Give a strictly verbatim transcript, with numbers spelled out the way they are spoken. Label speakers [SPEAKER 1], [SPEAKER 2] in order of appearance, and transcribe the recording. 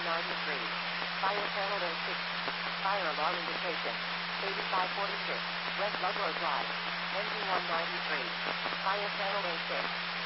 [SPEAKER 1] ninety-three. Fire channel A six. Fire alarm indication. eighty-five forty-six. West Ludlow Drive. Engine one ninety-three. Fire channel A six.